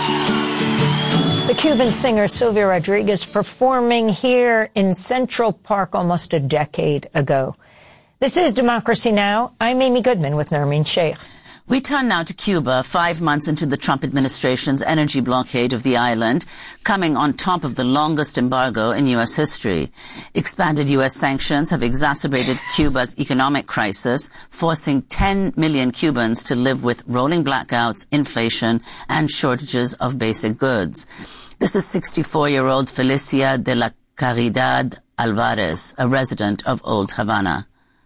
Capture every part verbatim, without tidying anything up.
The Cuban singer Sylvia Rodriguez performing here in Central Park almost a decade ago. This is Democracy Now! I'm Amy Goodman with Nermeen Sheikh. We turn now to Cuba, five months into the Trump administration's energy blockade of the island, coming on top of the longest embargo in U S history. Expanded U S sanctions have exacerbated Cuba's economic crisis, forcing ten million Cubans to live with rolling blackouts, inflation, and shortages of basic goods. This is sixty-four-year-old Felicia de la Caridad Alvarez, a resident of Old Havana.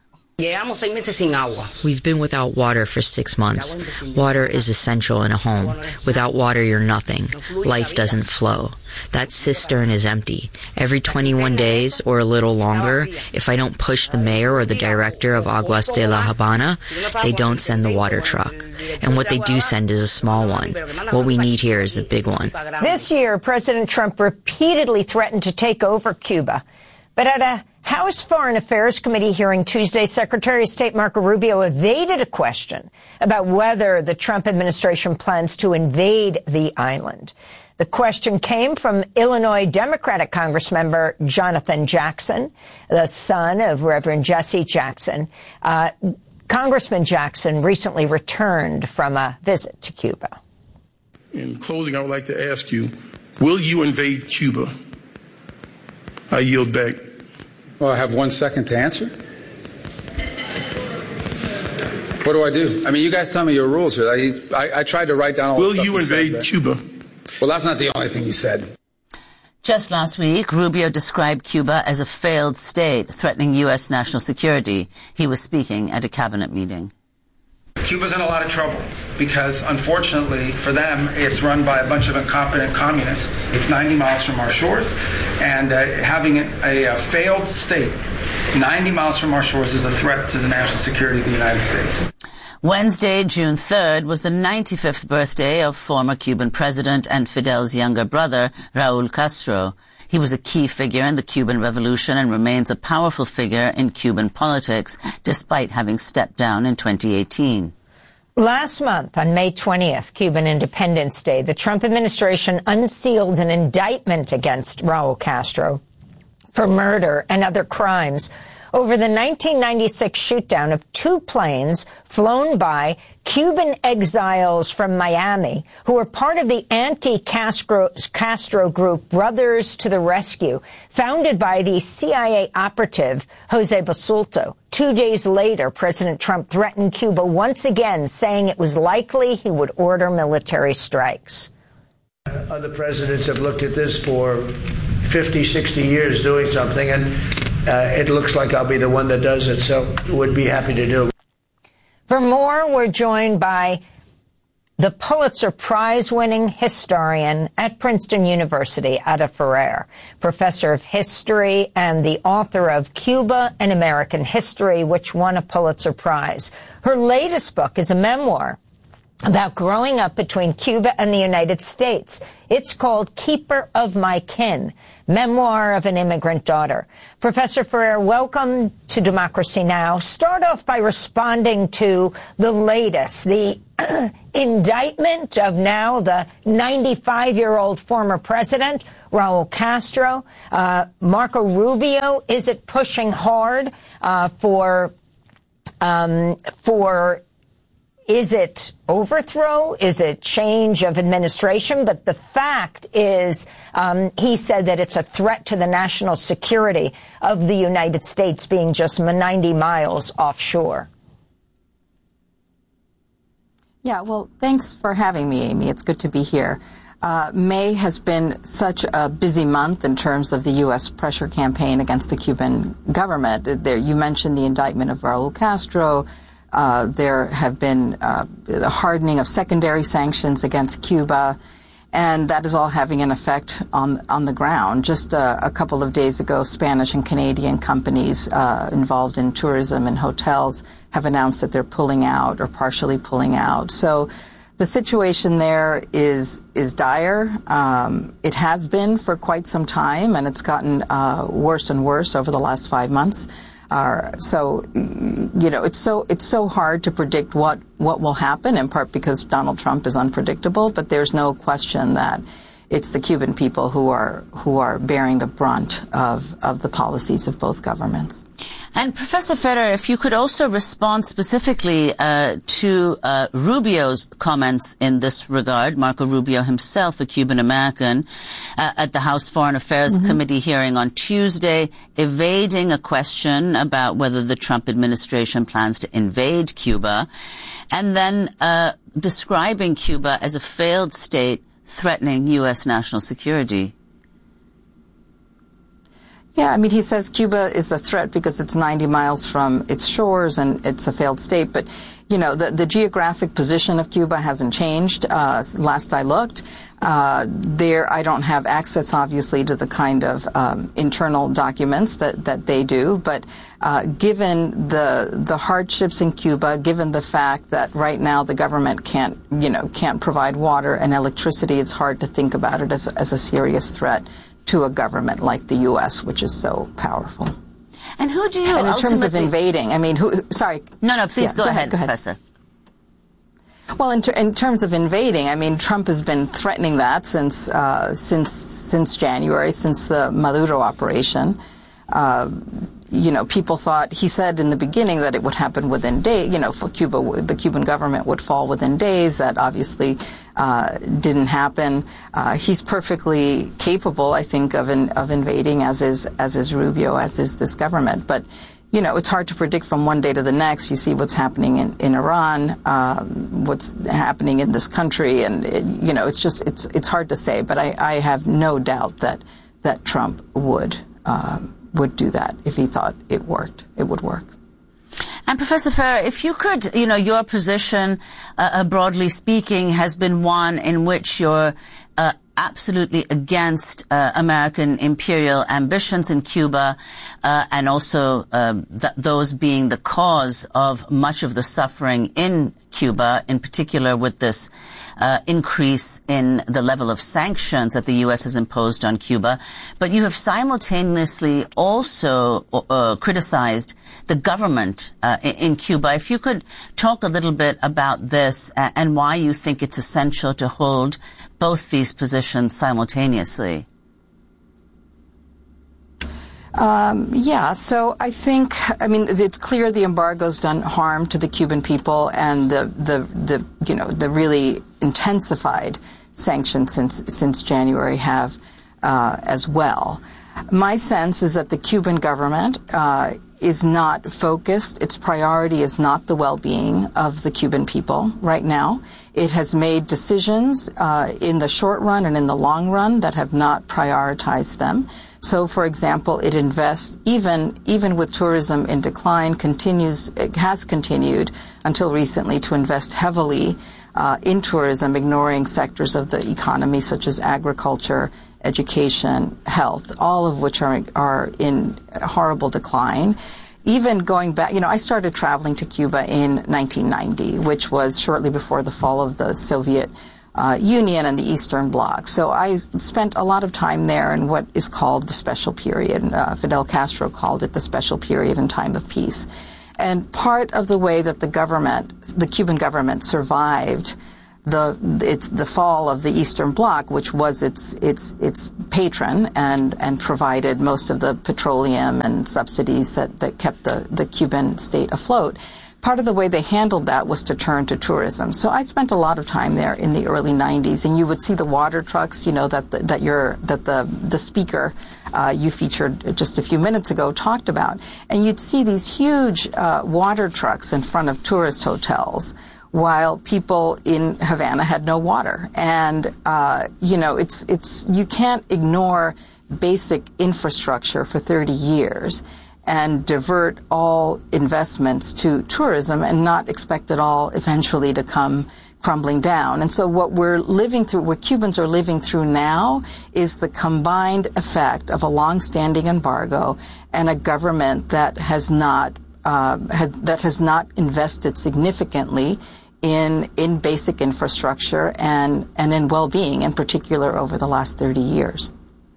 We've been without water for six months. Water is essential in a home. Without water, you're nothing. Life doesn't flow. That cistern is empty. Every twenty-one days, or a little longer, if I don't push the mayor or the director of Aguas de la Habana, they don't send the water truck. And what they do send is a small one. What we need here is a big one. This year, President Trump repeatedly threatened to take over Cuba. But at a House Foreign Affairs Committee hearing Tuesday, Secretary of State Marco Rubio evaded a question about whether the Trump administration plans to invade the island. The question came from Illinois Democratic Congressmember Jonathan Jackson, the son of Reverend Jesse Jackson. Uh, Congressman Jackson recently returned from a visit to Cuba. In closing, I would like to ask you, will you invade Cuba? I yield back. Well, I have one second to answer. What do I do? I mean, you guys tell me your rules here. I, I, I tried to write down all Will the stuff you invade said, Cuba? Well, that's not the only thing you said. Just last week, Rubio described Cuba as a failed state, threatening U S national security. He was speaking at a cabinet meeting. Cuba's in a lot of trouble because, unfortunately for them, it's run by a bunch of incompetent communists. It's ninety miles from our shores, and uh, having a, a failed state ninety miles from our shores is a threat to the national security of the United States. Wednesday, June third, was the ninety-fifth birthday of former Cuban president and Fidel's younger brother, Raul Castro. He was a key figure in the Cuban Revolution and remains a powerful figure in Cuban politics, despite having stepped down in twenty eighteen. Last month, on May twentieth, Cuban Independence Day, the Trump administration unsealed an indictment against Raul Castro for murder and other crimes over the nineteen ninety-six shootdown of two planes flown by Cuban exiles from Miami who were part of the anti-Castro Castro group Brothers to the Rescue, founded by the C I A operative Jose Basulto. Two days later, President Trump threatened Cuba once again, saying it was likely he would order military strikes. Other presidents have looked at this for fifty, sixty years doing something, and uh, it looks like I'll be the one that does it, so would be happy to do it. For more, we're joined by the Pulitzer Prize-winning historian at Princeton University, Ada Ferrer, professor of history and the author of Cuba and American History, which won a Pulitzer Prize. Her latest book is a memoir about growing up between Cuba and the United States. It's called Keeper of My Kin, Memoir of an Immigrant Daughter. Professor Ferrer, welcome to Democracy Now! Start off by responding to the latest, the indictment of now the ninety-five-year-old former president, Raul Castro. Uh, Marco Rubio, is it pushing hard uh, for, um, for Is it overthrow? Is it change of administration? But the fact is, um, he said that it's a threat to the national security of the United States being just ninety miles offshore. Yeah, well, thanks for having me, Amy. It's good to be here. Uh, May has been such a busy month in terms of the U S pressure campaign against the Cuban government. There, you mentioned the indictment of Raul Castro. Uh, there have been uh, the hardening of secondary sanctions against Cuba, and that is all having an effect on on the ground. Just uh, a couple of days ago, Spanish and Canadian companies uh, involved in tourism and hotels have announced that they're pulling out or partially pulling out. So the situation there is is dire. Um, it has been for quite some time, and it's gotten uh, worse and worse over the last five months. are so, you know, it's so it's so hard to predict what what will happen, in part because Donald Trump is unpredictable. But there's no question that it's the Cuban people who are who are bearing the brunt of of the policies of both governments. And Professor Ferrer, if you could also respond specifically uh, to uh, Rubio's comments in this regard, Marco Rubio himself, a Cuban American, uh, at the House Foreign Affairs mm-hmm. Committee hearing on Tuesday, evading a question about whether the Trump administration plans to invade Cuba, and then uh, describing Cuba as a failed state threatening U S national security. Yeah, I mean, he says Cuba is a threat because it's ninety miles from its shores and it's a failed state. But, you know, the, the geographic position of Cuba hasn't changed. Uh, last I looked, uh, there, I don't have access, obviously, to the kind of um, internal documents that, that they do. But uh, given the the hardships in Cuba, given the fact that right now the government can't, you know, can't provide water and electricity, it's hard to think about it as, as a serious threat to a government like the U S, which is so powerful. And who do you and in ultimately... terms of invading, I mean, who, sorry. No, no, please yeah, go, go ahead, ahead, go ahead, Professor. Well, in, ter in terms of invading, I mean, Trump has been threatening that since uh, since since January, since the Maduro operation. Uh, you know, people thought, he said in the beginning that it would happen within days, you know, for Cuba, the Cuban government would fall within days. That obviously uh, didn't happen. Uh, he's perfectly capable, I think, of in, of invading, as is as is Rubio, as is this government. But, you know, it's hard to predict from one day to the next. You see what's happening in, in Iran, um, what's happening in this country, and, it, you know, it's just, it's it's hard to say. But I, I have no doubt that, that Trump would um, would do that if he thought it worked, it would work. And Professor Ferrer, if you could, you know, your position, uh, broadly speaking, has been one in which you're uh, absolutely against uh, American imperial ambitions in Cuba, uh, and also uh, th those being the cause of much of the suffering in Cuba, in particular with this uh, increase in the level of sanctions that the U S has imposed on Cuba. But you have simultaneously also uh, criticized the government uh, in Cuba. If you could talk a little bit about this and why you think it's essential to hold both these positions simultaneously. Um, yeah, so I think, I mean, it's clear the embargo's done harm to the Cuban people, and the, the, the you know, the really intensified sanctions since, since January have uh, as well. My sense is that the Cuban government uh, is not focused. Its priority is not the well-being of the Cuban people right now. It has made decisions uh, in the short run and in the long run that have not prioritized them. So, for example, it invests, even even with tourism in decline, continues, it has continued until recently to invest heavily uh, in tourism, ignoring sectors of the economy such as agriculture, education, health, all of which are are in horrible decline. Even going back, you know, I started traveling to Cuba in nineteen ninety, which was shortly before the fall of the Soviet Uh, Union and the Eastern Bloc. So I spent a lot of time there in what is called the special period. Uh, Fidel Castro called it the special period in time of peace. And part of the way that the government, the Cuban government, survived the it's the fall of the Eastern Bloc, which was its its its patron and and provided most of the petroleum and subsidies that that kept the the Cuban state afloat. Part of the way they handled that was to turn to tourism. So I spent a lot of time there in the early nineties, and you would see the water trucks, you know, that the, that you're, that the the speaker uh, you featured just a few minutes ago talked about, and you'd see these huge uh, water trucks in front of tourist hotels, while people in Havana had no water. And uh, you know, it's it's you can't ignore basic infrastructure for thirty years. And divert all investments to tourism and not expect it all eventually to come crumbling down. And so what we're living through, what Cubans are living through now, is the combined effect of a long-standing embargo and a government that has not uh, has, that has not invested significantly in in basic infrastructure and and in well-being, in particular, over the last thirty years.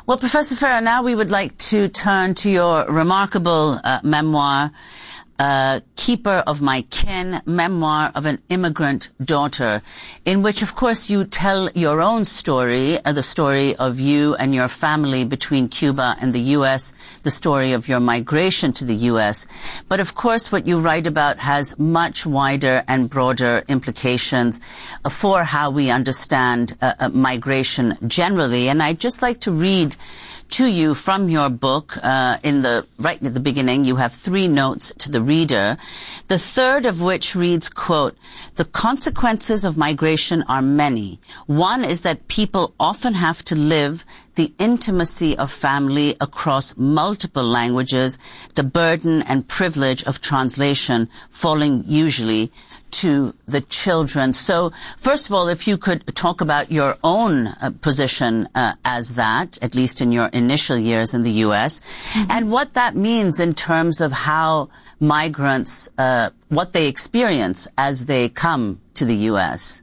Well, Professor Farah, now we would like to turn to your remarkable uh, memoir, Uh, Keeper of My Kin, Memoir of an Immigrant Daughter, in which, of course, you tell your own story, uh, the story of you and your family between Cuba and the U S, the story of your migration to the U S. But, of course, what you write about has much wider and broader implications uh, for how we understand uh, uh, migration generally. And I'd just like to read to you from your book, uh, in the, right at the beginning, you have three notes to the reader, the third of which reads, quote, "The consequences of migration are many. One is that people often have to live the intimacy of family across multiple languages, the burden and privilege of translation falling usually to the children." So, first of all, if you could talk about your own uh, position uh, as that, at least in your initial years in the U S, mm-hmm. and what that means in terms of how migrants, uh, what they experience as they come to the U S.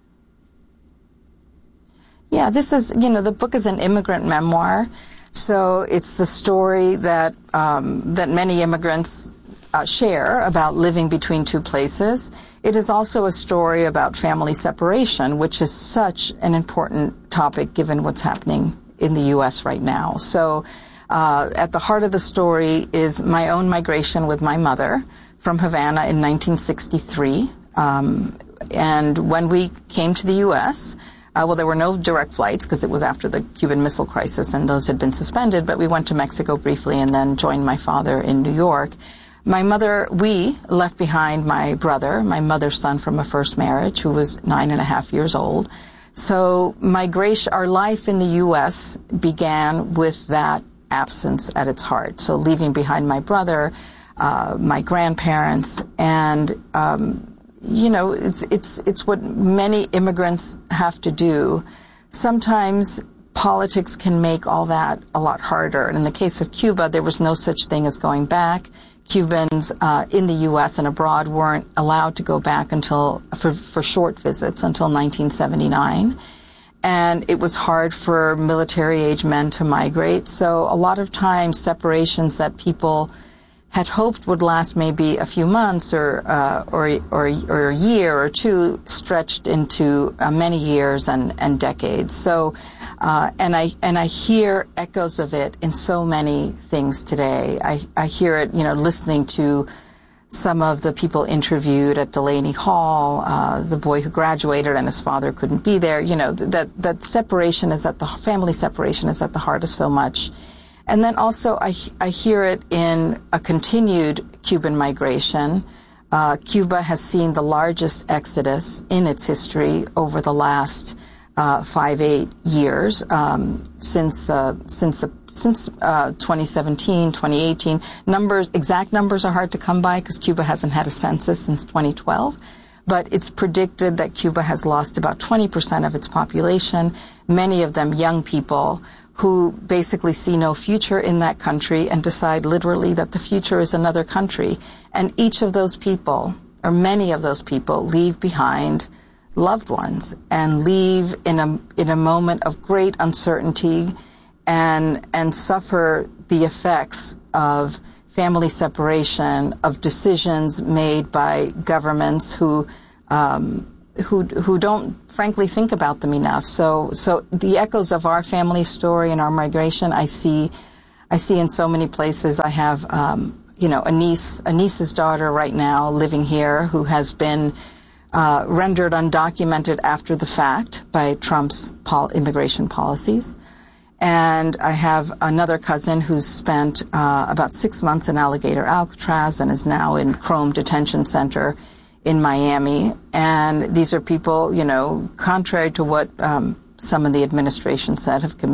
Yeah, this is, you know, the book is an immigrant memoir, so it's the story that um, that many immigrants uh, share about living between two places. It is also a story about family separation, which is such an important topic given what's happening in the U S right now. So uh, at the heart of the story is my own migration with my mother from Havana in nineteen sixty-three. Um, and when we came to the U S, Uh, well, there were no direct flights because it was after the Cuban Missile Crisis and those had been suspended, but we went to Mexico briefly and then joined my father in New York. My mother, we left behind my brother, my mother's son from a first marriage, who was nine and a half years old. So migration, our life in the U S began with that absence at its heart. So leaving behind my brother, uh, my grandparents, and um you know, it's it's it's what many immigrants have to do. Sometimes politics can make all that a lot harder. And in the case of Cuba, there was no such thing as going back. Cubans uh, in the U S and abroad weren't allowed to go back until for for short visits until nineteen seventy-nine. And it was hard for military-age men to migrate. So a lot of times, separations that people had hoped would last maybe a few months or uh, or, or or a year or two stretched into uh, many years and, and decades. So, uh, and I and I hear echoes of it in so many things today. I, I hear it, you know, listening to some of the people interviewed at Delaney Hall, uh, the boy who graduated and his father couldn't be there. You know, that that separation is at the family separation is at the heart of so much. And then also I, I hear it in a continued Cuban migration. Uh, Cuba has seen the largest exodus in its history over the last uh, five, eight years um, since the since the since uh, twenty seventeen, twenty eighteen. Numbers, exact numbers are hard to come by because Cuba hasn't had a census since twenty twelve. But it's predicted that Cuba has lost about twenty percent of its population, many of them young people who basically see no future in that country and decide literally that the future is another country. And each of those people, or many of those people, leave behind loved ones and leave in a in a moment of great uncertainty and and suffer the effects of family separation, of decisions made by governments who um, who who don't frankly think about them enough. So so the echoes of our family story and our migration I see I see in so many places. I have um, you know a niece a niece's daughter right now living here who has been uh, rendered undocumented after the fact by Trump's pol- immigration policies. And I have another cousin who's spent uh, about six months in Alligator Alcatraz and is now in Chrome Detention Center in Miami. And these are people, you know, contrary to what um, some of the administration said, have committed